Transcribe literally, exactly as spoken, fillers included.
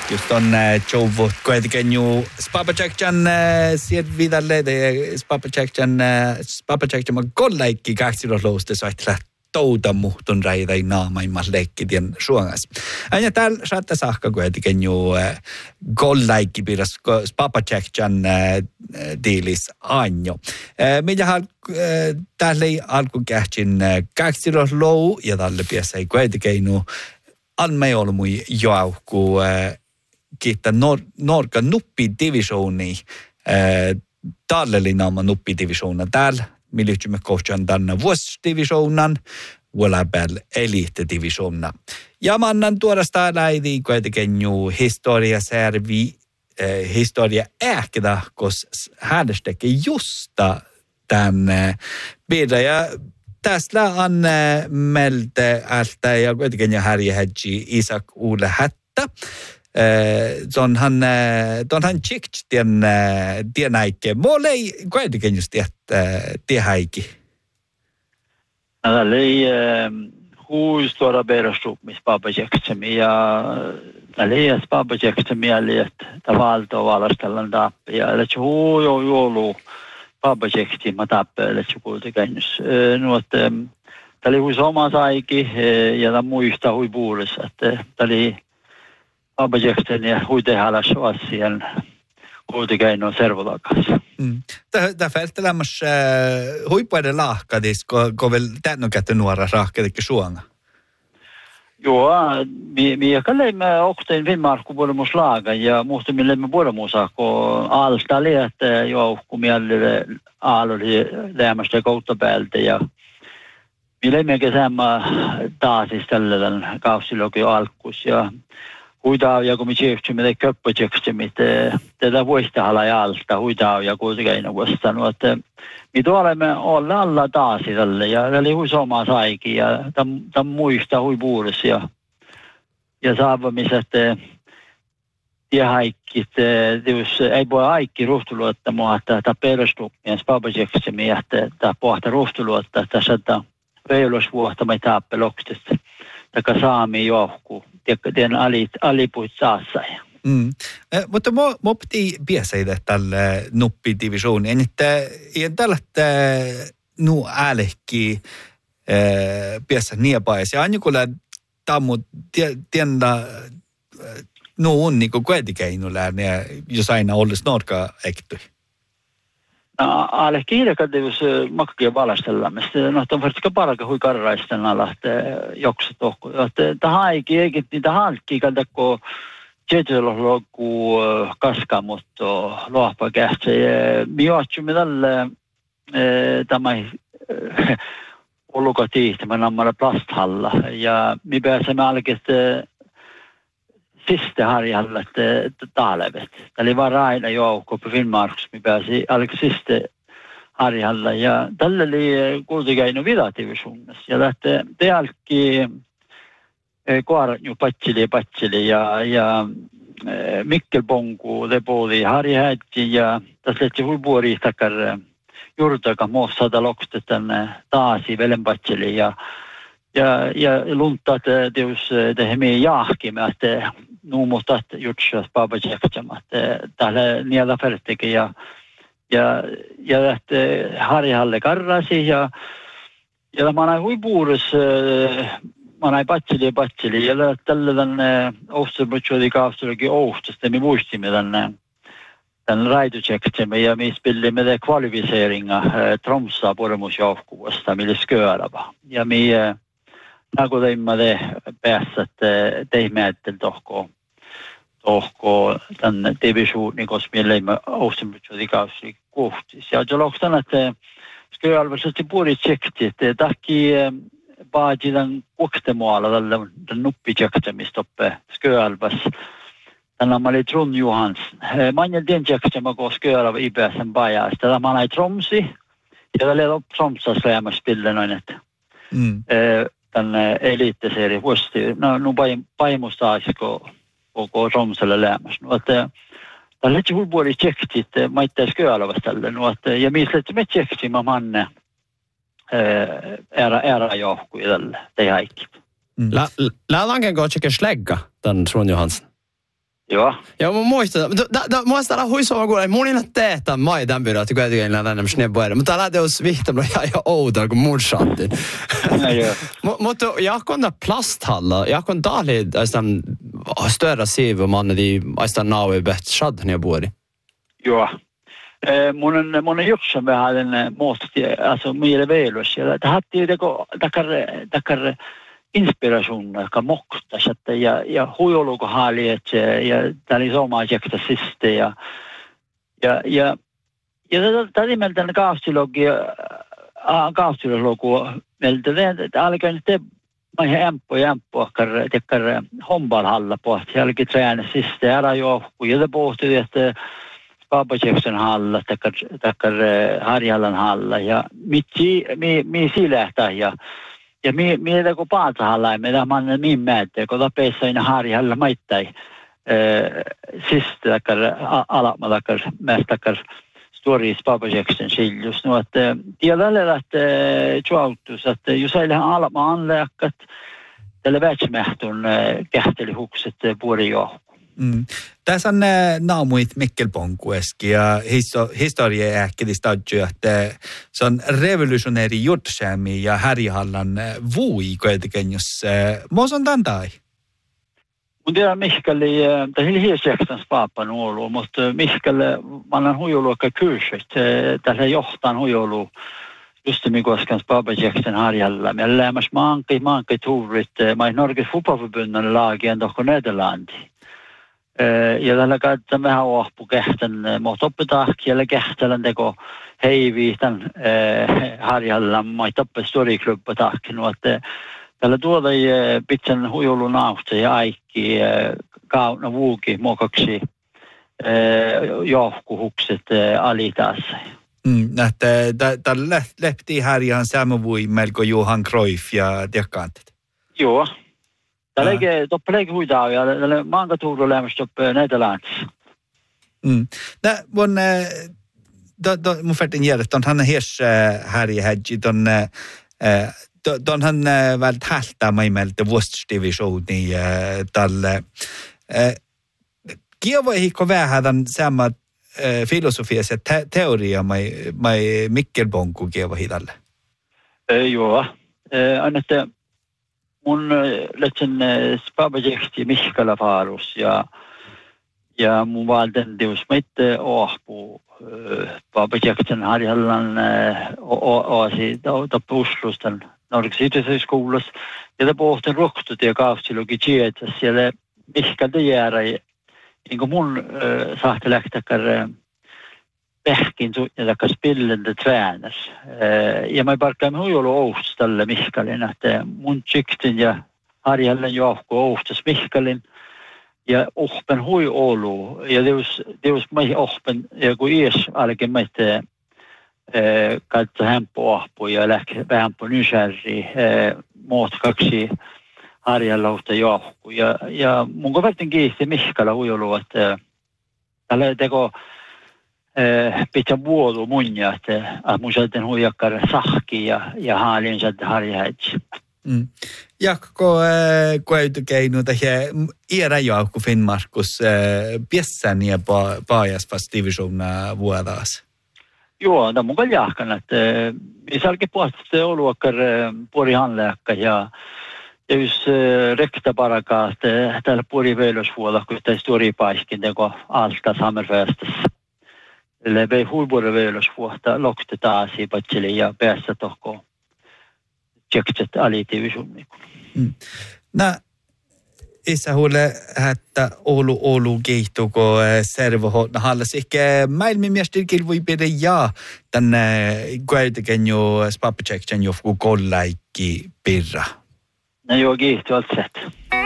just on Jovo kuitenkin Spapacekjan sieltä vidalle Spapacekjan Spapacekjan ma golleikki kaksilolousta saitla touta muhtun raidai naamaimmas leikkitien suongas. Aina täällä saattaa saakka kuitenkin jo golleikki pidas Spapacekjan diilis anjo. Mitä täällä ei alkukähtsin kaksilolou ja tälle piässä ei kuitenkin Anme oli mui joukku kiittää Norka nuppidivisioni tallellinaama nuppidivisiona täällä. Me lyhtsemme kohtjan tänne vuosidivisionan, vuolapääl eliittidivisiona. Ja mä annan tuodasta läidi kuitenkin juu historia servi, historia ähkida, kos hänestäkin justa tänne pidä ja tässä on meiltä alta ja kuitenkin ja Harry Hedgi Isak Ulle Hättä. Onhan onhan chikt tien tien äike. Mulla ei kuitenkin just tie häiki. Tällä ei huistora perustus papajeksemi ja tällä ei papajeksemi eli että tavallaan valastellaan tappi ja eli huu jo joulu papajeksi mä tappelen kuitenkin nuot tällä hui sama saiki ja tämä muista hui puolessa että tällä papajeksi ja hui tehdä asian kuitenkin on servolakas. Tämä fältelämässä huippuiden lahkadis kun vielä tämän kätten nuora rahkadikki suonga. Joo, mi mi kalleimme okteen Finnmarku puolemus laaga ja muista mille me puolemusa ko alta liet joukku mielle aaloli lämmästä kautta päältä ja mille me kesämä taas tällä kausiloki alkus ja huidaa ja kun me tsehtymme köppötseksemme tätä vuosta hala alta huidaa ja kuitenkin vuostanut että me olemme olla alla taas tälle ja eli hui sama saiki ja tam muista hui puolessa ja ja saavamiset ja haikki jos ei voi aikki ruhtuluotta mua että tämä perustuu ja spabajeksemi että tämä pohta ruhtuluotta tässä että reilusvuotta me tappelokstista taka saami johku tien alit alipuit saassa. Mm. Eh, mutta mo mo piti biäseitä tälle nuppidivisioni että ei tällä nu älekki eh biässä niepais ja anjukulla tammu tienda nu on niinku kuitenkin lärne jos aina olisi norka ekty. Alle kiirekätevyys makkia valastellamme. No, on varsinkin paraka hui karraistena lähtee joksa tohko. Tähän aikin eikin niitä halkkiä, kun tietysti kaskaa, mutta luohpa kähtsä. Me johtumme tälle tämä oluka tiihtämä nammalla plasthalla. Ja me pääsemme alkeet siste harjalla taalevet. Eli vaan raina joukko på Finnmarks, me pääsi alkeet siste harjalla. Ja tällä oli kuitenkin vidatiivisuunnassa. Ja lähtee te alkki koarat jo patsili patsili ja, ja Mikkelponku te puoli harjahätki ja tässä lehti huipuori takar juurtaka muossata lokstet tänne taasi velenpatsili ja ja ja luntat teus te hemi jahkimme että nuumuhtat jutsas papajeksama täällä niellä färteki ja ja ja lähtee harjahalle karrasi ja ja mä näin huipuuris mä näin patsili ja patsili ja tällä tänne Osterbutsjodi kaavstulekin Oustasta me muistimme tänne tämän raidutseksemme ja me spillimme det kvalificeringa Tromsa puolemusjoukkueesta mille sköärava ja me nagu teimme det päässet teimme että tohko tohko tämän divisioni koska me leimme Osterbutsjodi kaavstulekin kohtis ja jolloin että sköärvasti puoli tsekti että takki Baajidan kuoktemualla tällä nuppitseksemistä oppe Sköälväs. Tänä mä olin Trond Johansson. Mä en tiedä tseksemä, kun Sköälvä ipäisen pajaa. Tällä mä olin Tromsi. Ja tällä oli Tromsas lämmäs pille noin, että mm. tänne eliitteseeri vuosti. No, no paimusta aisiko koko Tromsalle lämmäs. No, että tällä oli huipuoli tsekti, että mä itse Sköälväs tälle. No, että ja missä että me tseksimä manne. Ära ära johku tällä te haikki. La la langen går tjecka slägga den Trond Johansson. Joo. Joo, mä muistan. Muista olla huisua kuulee, mun ei teetä mai tämän byrå, että kuitenkin näin enemmän snebboida. Mutta täällä teos vihtamalla ja ihan outoa, kun mun shottin. Mutta jakon da plasthalla, jakon dali aistan större sivu man de aistan naue bet shad när jag bor i. Joo. Mun on mun on jutsa vähän muutti, alltså meille veilus. Det hade ju det takar takar inspiration ka moktas että ja ja huijoluko hali että ja tali soma jakta siste ja ja ja ja tali meiltä kaavstilogi a kaavstilogi meiltä det alkaa nyt mai empo empo kar tekar hombal halla på jälki träna siste ära jo ja det pohti että Babajeksen halla takar takar Harjallan halla ja mitsi mi mi silähtää ja ja mi mi det går paata halla me där man min mätte kun tapessa in Harjalla maittai eh sist takar ala takar mest takar stories Babajeksen siljus nu att tiedälle att chuautus att ju säille ala man läkat tälle vätsmähtun kähtelihukset puolijo. Mm. Tässä on naamuit Mikkelponkueski ja histo- historia äkkiä että se on revolutionäri juttusäämi ja Harjahallan vui kuitenkin, jos muus on tämän tai? Mun tiedän Mihkeli, tämä on hiljaiseksans paapan ollut, mutta Mihkeli, mä annan huijuluokka kyrsyt, tässä johtaan huijulu just mikoskan Babajeksen Harjalla. Me lämmäs maankai, maankai tuurit, mä ei Norges fotbollförbundan lagien dock Nederlandi. Ja tällä kautta vähän ohpu kehtän, mutta oppetaakki ja kehtälän teko heivi tämän Harjalla, mä ei toppe storiklubba taakki, että tällä tuoda pitsen huijulun austa ja aikki kauna vuuki mokaksi johkuhukset alitaassa. Mm, että tällä lepti Harjan samavui melko Johan Cruyff ja tiekkaantet. Joo. Tällä ei toppeleekin huitaa ja tällä maankatuuru lämmästä toppe Nederlandissa. Mm. Nä, mun, mun färtin järjestä on hän hirs Harja Hedgi, ton, ton hän vält hältä maimelta vuostusdivisioni tälle. Kieva hikko vähän tämän samat filosofiassa te- teoria mai mai Mikkelponku kieva hitalle. Joo. Annette mun lähtsin Babajekti Mihkala faarus ja ja mun valten deus meitte ohpu Babajekten Harjallan oasi tapuslustan Norges Yhdyskuulas ja det pohtin roktut ja kaavsilogi tietäs siellä Mihkalta jäädä niin mun sahti lähtäkär pähkin ja takkas pillende träners. Ja mä parkkaan huijolu ouhtus tälle Mihkalin, että mun tyktin ja Harjallan johku ouhtus Mihkalin ja ohpen hui olu. Ja deus, deus mä ohpen, ja kun ies alkin meitä katso hempo ohpu ja lähti vähän på nysärri muut kaksi Harjallousta johku. Ja, ja mun kovertin kiisti Mihkala huijolu, että tällä teko pitää vuodu munja, että mun sieltä huijakkar sahki ja, ja haalin sieltä Harjahäitsi. Mm. Jakko kuitenkin tähän iärajoukku Finnmarkus piessän ja paajaspas divisiona vuodas. Joo, tämä mun kyllä jahkan, että isälläkin puolesta oluakkar puoli hanleakka ja ja jos rekta parakaa, että täällä puoli veilosvuoda, kun tämä storipaiskin teko alta Hammerfestassa. Eli vei huipuuden veilosvuotta lokte taas i patseli ja päässä tohko tjökset alitiivisuun. Mm. Nä, isä huule, että Oulu Oulu keihtuko servohotna hallas. Ehkä maailmanmestarikil voi pidä ja tänne kuitenkin jo spappachecksen johku kollaikki pirra. No joo, kiihtu allt sett.